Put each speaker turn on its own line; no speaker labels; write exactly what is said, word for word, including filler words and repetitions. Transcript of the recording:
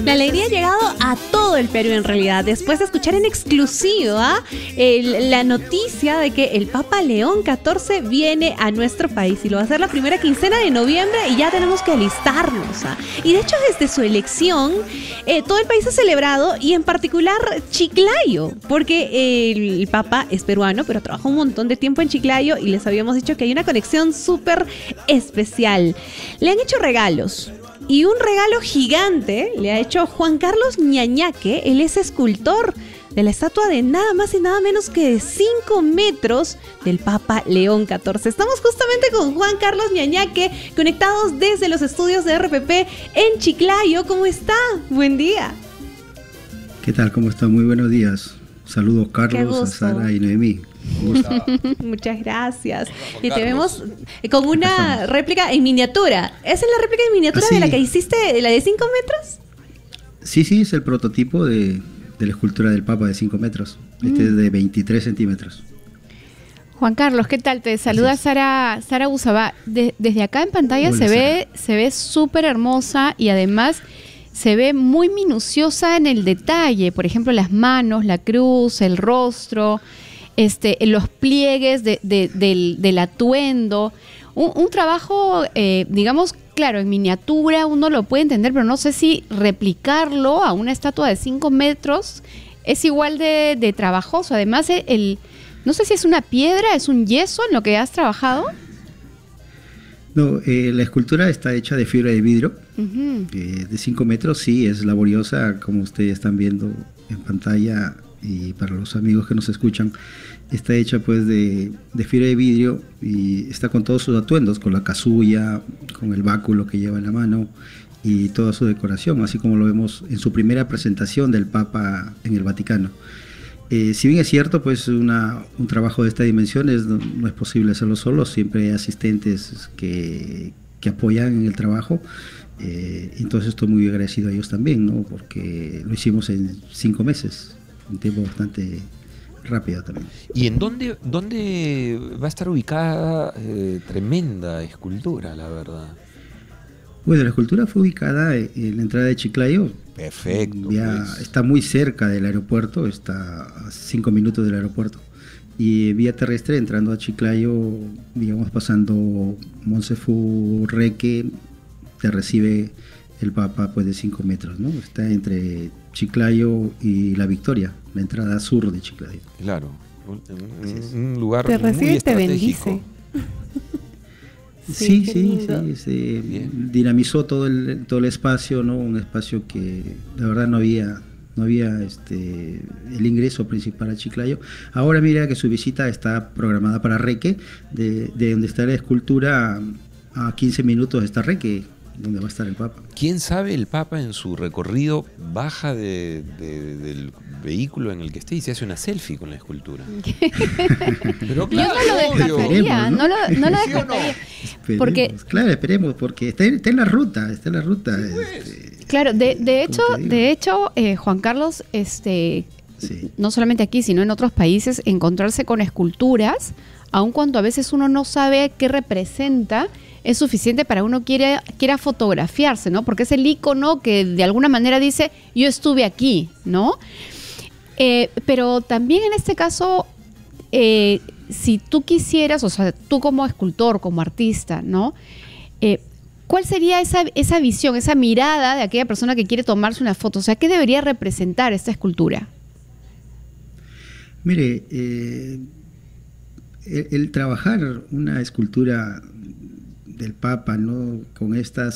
La alegría ha llegado a todo el Perú en realidad, después de escuchar en exclusiva el, la noticia de que el Papa León catorce viene a nuestro país y lo va a hacer la primera quincena de noviembre y ya tenemos que alistarnos. ¿ah? Y de hecho desde su elección eh, todo el país ha celebrado y en particular Chiclayo, porque el, el Papa es peruano pero trabajó un montón de tiempo en Chiclayo y les habíamos dicho que hay una conexión súper especial. Le han hecho regalos. Y un regalo gigante le ha hecho Juan Carlos Ñañaque. Él es escultor de la estatua de nada más y nada menos que de cinco metros del Papa León catorce. Estamos justamente con Juan Carlos Ñañaque, conectados desde los estudios de R P P en Chiclayo. ¿Cómo está? Buen día.
¿Qué tal? ¿Cómo está? Muy buenos días. Saludos Carlos, a Sara y Noemí.
Muchas gracias. Y te vemos con una réplica en miniatura. ¿Esa es la réplica en miniatura Así. de la que hiciste, de la de cinco metros?
Sí, sí, es el prototipo de, de la escultura del Papa de cinco metros. Este mm. es de veintitrés centímetros.
Juan Carlos, ¿qué tal? Te saluda Sara, Sara Busabá. De, desde acá en pantalla Hola, se ve, se ve súper hermosa y además se ve muy minuciosa en el detalle. Por ejemplo, las manos, la cruz, el rostro, este, los pliegues de, de, del, del atuendo. Un, un trabajo, eh, digamos, claro, en miniatura uno lo puede entender, pero no sé si replicarlo a una estatua de cinco metros es igual de, de trabajoso. Además, el, el, no sé si es una piedra, es un yeso en lo que has trabajado.
No, eh, la escultura está hecha de fibra de vidrio, uh-huh. eh, de cinco metros, sí, es laboriosa, como ustedes están viendo en pantalla, y para los amigos que nos escuchan, está hecha pues de, de fibra de vidrio y está con todos sus atuendos, con la casulla, con el báculo que lleva en la mano y toda su decoración, así como lo vemos en su primera presentación del Papa en el Vaticano. Eh, si bien es cierto, pues una, un trabajo de esta dimensión es, no, no es posible hacerlo solo, siempre hay asistentes que, que apoyan en el trabajo, eh, entonces estoy muy agradecido a ellos también, ¿no? Porque lo hicimos en cinco meses, un tiempo bastante rápido también.
¿Y en dónde, dónde va a estar ubicada eh, tremenda escultura, la verdad?
Bueno, la escultura fue ubicada en la entrada de Chiclayo.
Perfecto.
Ya
pues.
Está muy cerca del aeropuerto, está a cinco minutos del aeropuerto. Y vía terrestre, entrando a Chiclayo, digamos, pasando Montsefu, Reque, te recibe el Papa pues de cinco metros, ¿no? Está entre Chiclayo y La Victoria, la entrada sur de Chiclayo.
Claro, un, un lugar
te
muy
recibe y te
estratégico.
bendice.
Sí, sí, sí, sí, se dinamizó todo el, todo el espacio, ¿no? Un espacio que de verdad no había, no había este, el ingreso principal a Chiclayo. Ahora mira que su visita está programada para Reque, de, de donde está la escultura a quince minutos está Reque, donde va a estar el Papa.
¿Quién sabe el Papa en su recorrido baja de, de, del vehículo en el que esté y se hace una selfie con la escultura?
Pero claro, yo no lo descartaría, ¿no? no lo, no lo descartaría.
Esperemos,
porque,
claro, esperemos, porque está, está en la ruta, está en la ruta.
Sí, pues.
este,
claro, de, de hecho, de hecho, eh, Juan Carlos, este, sí. no solamente aquí, sino en otros países, encontrarse con esculturas, aun cuando a veces uno no sabe qué representa, es suficiente para uno quiera, quiera fotografiarse, ¿no? Porque es el ícono que de alguna manera dice, yo estuve aquí, ¿no? Eh, pero también en este caso, eh, si tú quisieras, o sea, tú como escultor, como artista, ¿no? Eh, ¿Cuál sería esa, esa visión, esa mirada de aquella persona que quiere tomarse una foto? O sea, ¿qué debería representar esta escultura?
Mire, eh, el, el trabajar una escultura del Papa, ¿no? Con estas